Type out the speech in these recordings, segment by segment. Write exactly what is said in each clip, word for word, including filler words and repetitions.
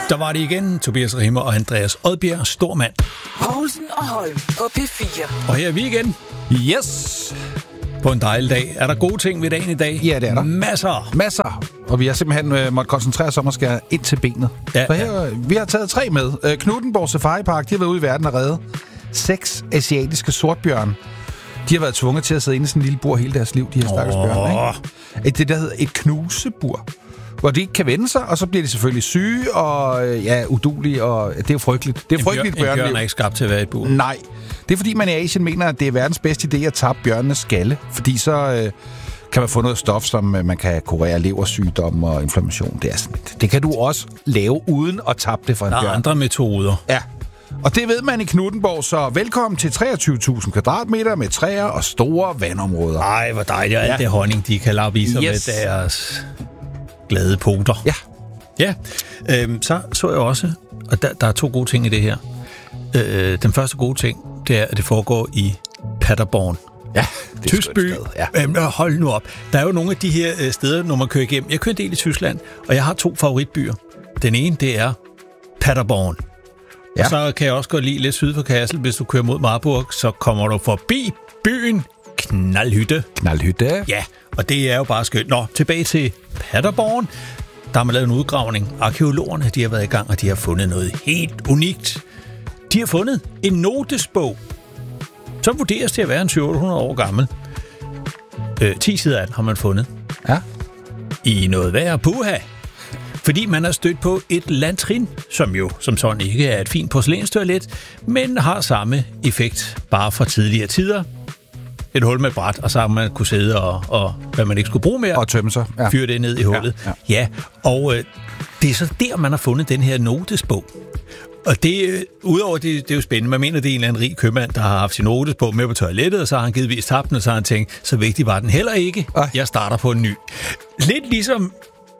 Der var det igen, Tobias Rimmer og Andreas Odbjerg, stormand. Poulsen og Holm på P fire. Og her er vi igen. Yes! På en dejlig dag. Er der gode ting ved dagen i dag? Ja, det er der. Masser. Masser. Og vi har simpelthen øh, måttet koncentrere os om at skære ind til benet. Ja, Så her, ja. vi har taget tre med. Øh, Knuthenborg Safari Park, de har været ude i verden og redde seks asiatiske sortbjørn. De har været tvunget til at sidde inde i sådan en lille bur hele deres liv, de her stakkels Åh. bjørn. Ikke? Et, det, der hedder et knusebur, hvor de ikke kan vende sig, og så bliver de selvfølgelig syge og øh, ja, udulige, og det er jo frygteligt. Det er En frygteligt bjørn, en børneliv. bjørn er ikke skabt til at være i et bur. Nej. Det er fordi, man i Asien mener, at det er verdens bedste idé at tabe bjørnenes skalle, fordi så øh, kan man få noget stof, som øh, man kan kurere leversygdomme og inflammation. Det er sådan, det kan du også lave uden at tabe det for en Der er bjørn. andre metoder. Ja. Og det ved man i Knuthenborg, så velkommen til treogtyve tusind kvadratmeter med træer og store vandområder. Ej, hvor dejligt. Og alt Ja. det honning, de kan lappe i sig Yes. med deres glade poter. Ja. Ja. Øhm, så så jeg også, og der, der er to gode ting i det her. Øh, den første gode ting, det er, at det foregår i Paderborn. Ja, det er Tysk by. Ja. Øhm, hold nu op. Der er jo nogle af de her øh, steder, når man kører igennem. Jeg kører en del i Tyskland, og jeg har to favoritbyer. Den ene, det er Paderborn. Ja. Og så kan jeg også godt lide lidt syd for Kassel. Hvis du kører mod Marburg, så kommer du forbi byen Knaldhytte. Knaldhytte. Ja, og det er jo bare skønt. Nå, tilbage til Paderborn. Der har man lavet en udgravning. Arkeologerne, de har været i gang, og de har fundet noget helt unikt. De har fundet en notesbog, som vurderes til at være en syv hundrede år gammel. Øh, ti sider af den har man fundet. Ja. I noget værre puha. Fordi man har stødt på et lantrin, som jo som sådan ikke er et fint porcelænstoilet, men har samme effekt bare fra tidligere tider. Et hul med et bræt, og så har man kunne sidde og, og hvad man ikke skulle bruge mere, Og tømme sig. Ja. fyre det ned i hullet. Ja, Ja, ja. Og øh, det er så der, man har fundet den her notesbog. Og det, øh, udover det, det er jo spændende. Man mener, det er en eller anden rig købmand, der har haft sin notesbog med på toilettet, og så har han givetvis tabt den, og så har han tænkt, så vigtig var den heller ikke. Ej. Jeg starter på en ny. Lidt ligesom,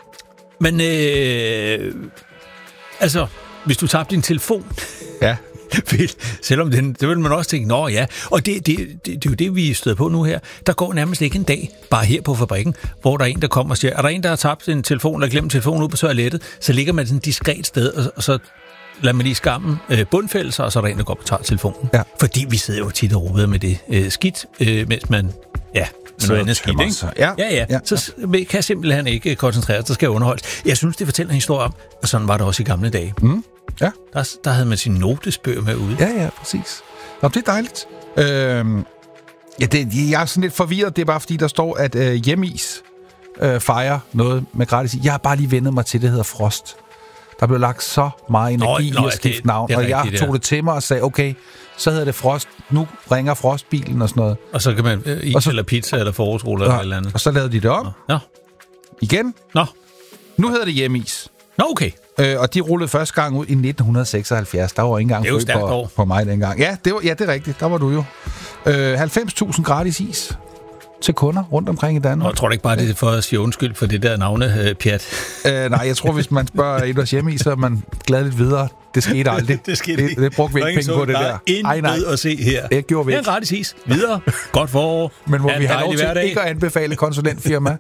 men øh, altså, hvis du tabte din telefon, Ja. selvom den, det vil man også tænke, nå ja. Og det, det, det, det er jo det, vi støder på nu her. Der går nærmest ikke en dag, bare her på fabrikken, hvor der er en, der kommer og siger, er der en, der har tabt en telefon, eller glemt telefonen ud på toilettet, så ligger man sådan et diskret sted, og, og så lader man lige skammen øh, bundfælde sig, og så er der en, der går og tager telefonen. Ja. Fordi vi sidder jo tit og råber med det øh, skidt, øh, mens man, ja, med noget andet skidt, tømmer ikke? sig. Ja. Ja, ja. Ja. Så s- kan jeg simpelthen ikke koncentrere sig, der skal underholdes. Jeg synes, det fortæller en historie om, og sådan var det også i gamle dage. Mm. Ja. Der, der havde man sin notesbøger med ude. Ja, ja, præcis. Nå, det er dejligt. Øhm, ja, det, jeg er sådan lidt forvirret. Det er bare fordi, der står, at øh, Hjemmeis øh, fejrer noget med gratis. Jeg har bare lige vendet mig til, det hedder Frost. Der blev lagt så meget energi Nå, nå, i at det- skifte navn, det er og jeg rigtigt, tog ja. det til mig og sagde, okay, så hedder det Frost. Nu ringer Frostbilen og sådan noget. Og så kan man øh, is Og så- eller pizza eller forårsruller eller et eller andet. Og så lavede de det om Nå. igen. Nå. Nu hedder det Hjemmeis. Nå, okay. Øh, og de rullede første gang ud i nitten seksoghalvfjerds. Der var ikke engang Det er jo født stærkt på, år. på mig dengang. Ja, det var, ja, det er rigtigt. Der var du jo. Øh, halvfems tusind gratis is til kunder rundt omkring i Danmark. Og jeg tror da ikke bare, det er for at sige undskyld for det der navne, øh, pjat. Øh, nej, jeg tror, hvis man spørger et af hjemme i, så er man glad lidt videre. Det skete aldrig. Det skete det, ikke. det brugte vi ikke penge på, det der. Ej, nej. at se her. Det gjorde vi Det ikke. er gratis is. Videre. Godt forår. Men må Ha' en vi have lov dejlig til hverdag. ikke at anbefale konsulentfirma?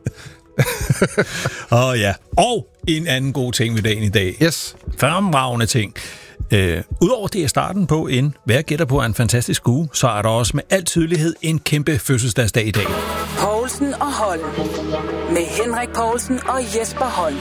Åh oh, ja. Og en anden god ting ved dagen i dag. Yes. Fremragende ting. Øh, Udover det er starten på en, hvad jeg gætter på er en fantastisk uge, så er der også med al tydelighed en kæmpe fødselsdagsdag i dag. Poulsen og Holm. Med Henrik Poulsen og Jesper Holm.